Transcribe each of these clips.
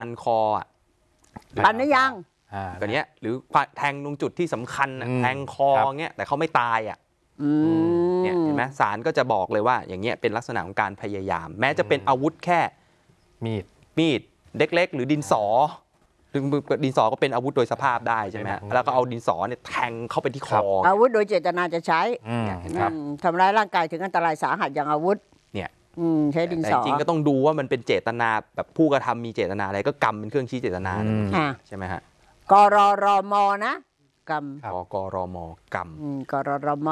ฟันคออ่ะฟันหรือยังก็เนี้ยหรือแทงตรงจุดที่สำคัญแทงคอเงี้ยแต่เขาไม่ตายอ่ะเนี่ยเห็นไหมศาลก็จะบอกเลยว่าอย่างเงี้ยเป็นลักษณะของการพยายามแม้จะเป็นอาวุธแค่มีดเล็กๆหรือดินสอดินสอก็เป็นอาวุธโดยสภาพได้ใช่ไหมแล้วก็เอาดินสอเนี่ยแทงเข้าไปที่คออาวุธโดยเจตนาจะใช้ทำร้ายร่างกายถึงอันตรายสาหัสอย่างอาวุธเนี่ยใช้ดินสอจริงก็ต้องดูว่ามันเป็นเจตนาแบบผู้กระทำมีเจตนาอะไรก็กรรมเป็นเครื่องชี้เจตนาใช่ไหมฮะกรรมนะกรรมกรมกรรมกรม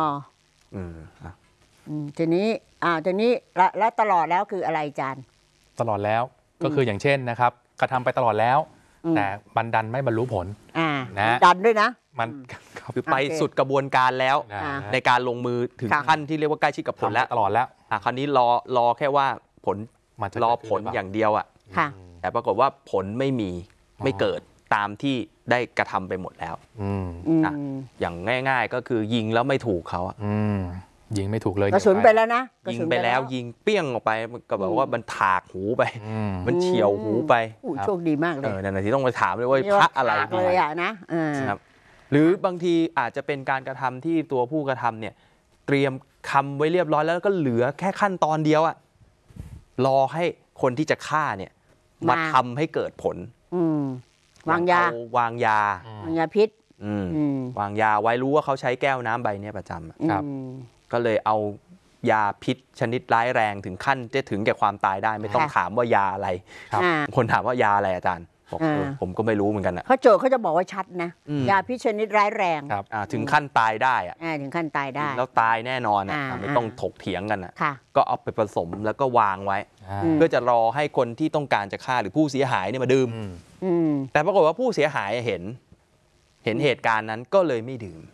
ทีนี้แล้วตลอดแล้วคืออะไรอาจารย์ตลอดแล้วก็คืออย่างเช่นนะครับกระทำไปตลอดแล้วแต่บันดันไม่บรรลุผลนะดันด้วยนะมันคือไปสุดกระบวนการแล้วในการลงมือถึงขั้นที่เรียกว่าใกล้ชิดกับผลแล้วตลอดแล้วคราวนี้รอแค่ว่าผลรอผลอย่างเดียวอ่ะแต่ปรากฏว่าผลไม่เกิดตามที่ได้กระทำไปหมดแล้วอย่างง่ายๆก็คือยิงแล้วไม่ถูกเขายิงไม่ถูกเลยกระสุนไปแล้วนะยิงไปแล้วยิงเปี้ยงออกไปก็แบบว่ามันถากหูไปมันเฉียวหูไปโชคดีมากเลยนั่นที่ต้องไปถามเลยว่าพระอะไรเลยนะครับหรือบางทีอาจจะเป็นการกระทำที่ตัวผู้กระทำเนี่ยเตรียมคำไว้เรียบร้อยแล้วก็เหลือแค่ขั้นตอนเดียวอะรอให้คนที่จะฆ่าเนี่ยมาทำให้เกิดผลวางยาพิษวางยาไว้รู้ว่าเขาใช้แก้วน้ำใบนี้ประจำครับก็เลยเอายาพิษชนิดร้ายแรงถึงขั้นจะถึงแก่ความตายได้ไม่ต้องถามว่ายาอะไรคนถามว่ายาอะไรอาจารย์บอกผมก็ไม่รู้เหมือนกันนะโจทย์เขาจะบอกว่าชัดนะยาพิษชนิดร้ายแรงถึงขั้นตายได้ถึงขั้นตายได้แล้วตายแน่นอนไม่ต้องถกเถียงกันก็เอาไปผสมแล้วก็วางไว้เพื่อจะรอให้คนที่ต้องการจะฆ่าหรือผู้เสียหายเนี่ยมาดื่มแต่ปรากฏว่าผู้เสียหายเห็นเหตุการณ์นั้นก็เลยไม่ดื่ม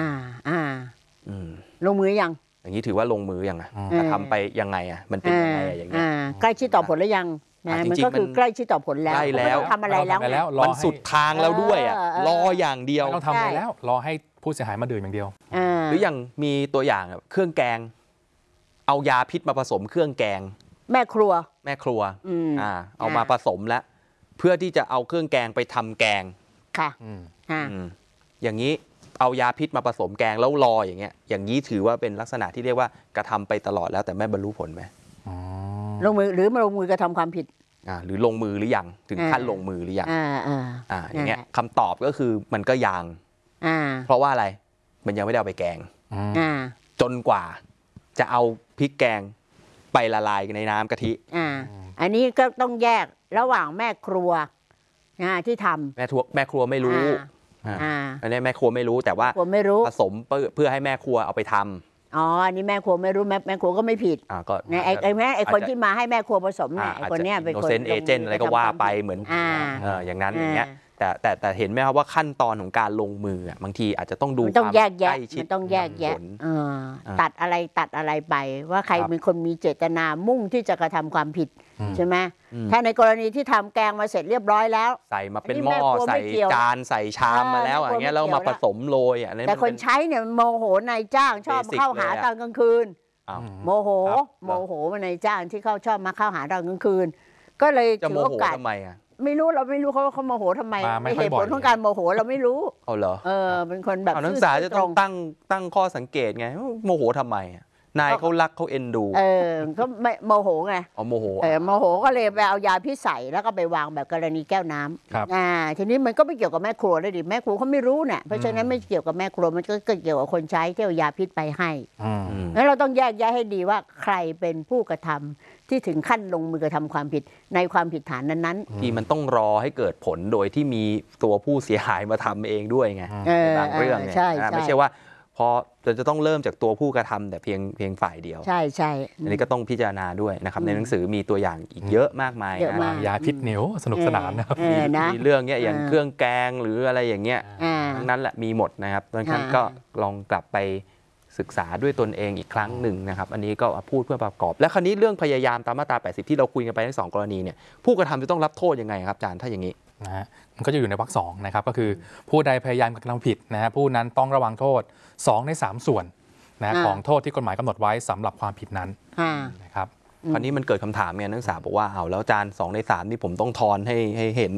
ลงมือยังอย่างนี้ถือว่าลงมือยังจะทำไปยังไงมันเป็นยังไงอย่างเงี้ยใกล้ชิดต่อผลหรือยังมันก็คือใกล้ชิดต่อผลแล้วใกล้แล้วทำอะไรแล้วมันสุดทางแล้วด้วยรออย่างเดียวไม่ต้องทำอะไรแล้วรอให้ผู้เสียหายมาดื่มอย่างเดียวหรืออย่างมีตัวอย่างเครื่องแกงเอายาพิษมาผสมเครื่องแกงแม่ครัวเอามาผสมแล้วเพื่อที่จะเอาเครื่องแกงไปทำแกงค่ะอย่างนี้เอายาพิษมาผสมแกงแล้วรออย่างเงี้ยอย่างนี้ถือว่าเป็นลักษณะที่เรียกว่ากระทำไปตลอดแล้วแต่ไม่บรรลุผลไหมลงมือหรือมาลงมือกระทำความผิดหรือลงมือหรือยังถึงขั้นลงมือหรือยังอย่างเงี้ยคำตอบก็คือมันก็ยังเพราะว่าอะไรมันยังไม่ได้เอาไปแกงจนกว่าจะเอาพริกแกงไปละลายในน้ำกะทิอันนี้ก็ต้องแยกระหว่างแม่ครัวที่ทำแม่ครัวไม่รู้อันนี้แม่ครัวไม่รู้แต่ว่าผสมเพื่อให้แม่ครัวเอาไปทำอันนี้แม่ครัวไม่รู้แม่ครัวก็ไม่ผิดก็ไอ้คนที่มาให้แม่ครัวผสมเนี่ยไอ้คนเนี้ยเป็นคนเอเจนต์อะไรก็ว่าไปเหมือนอย่างนั้นอย่างเงี้ยแต่เห็นไหมครับว่าขั้นตอนของการลงมือบางทีอาจจะต้องดูความใกล้ชิดต้องแยกแยะตัดอะไรไปว่าใครเป็นคนมีเจตนามุ่งที่จะกระทำความผิดใช่ไหมถ้าในกรณีที่ทำแกงมาเสร็จเรียบร้อยแล้วใส่มาเป็นหม้อใส่จานใส่ชามมาแล้วอย่างเงี้ยแล้วมาผสมโรยแต่คนใช้เนี่ยโมโหนายจ้างชอบเข้าหาตอนกลางคืนโมโหนายจ้างที่เขาชอบมาเข้าหาตอนกลางคืนก็เลยถือโอกาสไม่รู้เราไม่รู้เขาโมโหทำไมเหตุผลของการโมโหเราไม่รู้เหรอเป็นคนแบบนักศึกษาจะต้องตั้งข้อสังเกตไงโมโหทำไมนายเขารักเขาเอ็นดูเขาไม่โมโหไงโมโหก็เลยไปเอายาพิษใส่แล้วก็ไปวางแบบกรณีแก้วน้ำทีนี้มันก็ไม่เกี่ยวกับแม่ครัวเลยดิแม่ครัวเขาไม่รู้เนี่ยเพราะฉะนั้นไม่เกี่ยวกับแม่ครัวมันก็เกี่ยวกับคนใช้ที่เอายาพิษไปให้งั้นเราต้องแยกแยะให้ดีว่าใครเป็นผู้กระทำที่ถึงขั้นลงมือกระทำความผิดในความผิดฐานนั้นๆที่มันต้องรอให้เกิดผลโดยที่มีตัวผู้เสียหายมาทำเองด้วยไงบางเรื่องเนี่ยไม่ใช่ว่าพอจะต้องเริ่มจากตัวผู้กระทำแต่เพียงฝ่ายเดียวใช่อันนี้ก็ต้องพิจารณาด้วยนะครับในหนังสือมีตัวอย่างอีกเยอะมากมายยาพิษเหนียวสนุกสนานนะครับมีเรื่องเนี้ยอย่างเครื่องแกงหรืออะไรอย่างเงี้ยทั้งนั้นแหละมีหมดนะครับดังนั้นก็ลองกลับไปศึกษาด้วยตนเองอีกครั้งหนึ่งนะครับอันนี้ก็พูดเพื่อประกอบและคราวนี้เรื่องพยายามตามมาตรา80ที่เราคุยกันไปทั้ง2กรณีเนี่ยผู้กระทำจะต้องรับโทษยังไงครับอาจารย์ถ้าอย่างนี้นะฮะมันก็จะอยู่ในวรรค2นะครับก็คือผู้ใดพยายามกระทำผิดนะฮะผู้นั้นต้องระวังโทษ2 ใน 3 ส่วนนะของโทษที่กฎหมายกำหนดไว้สำหรับความผิดนั้นนะครับคราวนี้มันเกิดคำถามไงนักศึกษาบอกว่าเอาแล้วอาจารย์2 ใน 3นี่ผมต้องทอนให้เห็น